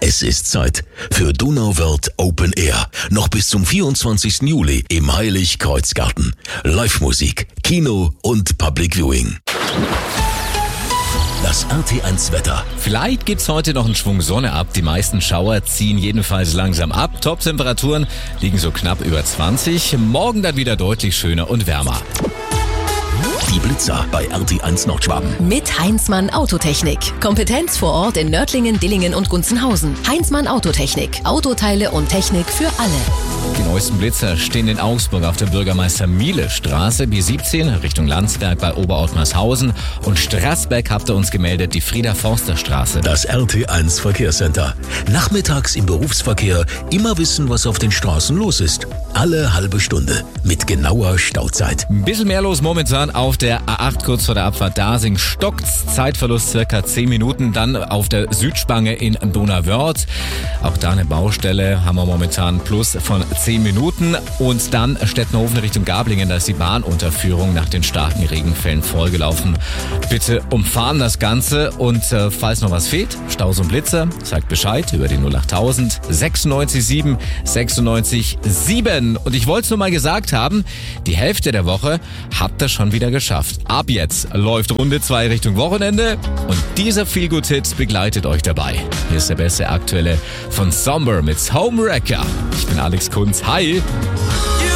Es ist Zeit für Donauwörth Open Air. Noch bis zum 24. Juli im Heiligkreuzgarten. Live-Musik, Kino und Public Viewing. Das RT1 Wetter. Vielleicht gibt's heute noch einen Schwung Sonne ab. Die meisten Schauer ziehen jedenfalls langsam ab. Top-Temperaturen liegen so knapp über 20. Morgen dann wieder deutlich schöner und wärmer. Die Blitzer bei RT1 Nordschwaben. Mit Heinzmann Autotechnik. Kompetenz vor Ort in Nördlingen, Dillingen und Gunzenhausen. Heinzmann Autotechnik. Autoteile und Technik für alle. Die neuesten Blitzer stehen in Augsburg auf der Bürgermeister-Miele-Straße, B17 Richtung Landsberg bei Oberortmarshausen. Und Straßberg habt ihr uns gemeldet, die Frieder-Forster-Straße. Das RT1 Verkehrscenter. Nachmittags im Berufsverkehr immer wissen, was auf den Straßen los ist. Alle halbe Stunde mit genauer Stauzeit. Ein bisschen mehr los momentan auf der A8 kurz vor der Abfahrt Dasing. Stockt's, Zeitverlust circa 10 Minuten. Dann auf der Südspange in Donauwörth. Auch da eine Baustelle, haben wir momentan Plus von 10 Minuten. Und dann Stettenhofen Richtung Gablingen. Da ist die Bahnunterführung nach den starken Regenfällen vollgelaufen. Bitte umfahren das Ganze. Und falls noch was fehlt, Staus und Blitzer, sagt Bescheid über die 08000 96 7 96 7. Und ich wollte es nur mal gesagt haben, die Hälfte der Woche habt ihr schon wieder geschafft. Ab jetzt läuft Runde 2 Richtung Wochenende und dieser Feel-Good-Hit begleitet euch dabei. Hier ist der beste aktuelle von Somber mit Homewrecker. Ich bin Alex Kunz. Hi!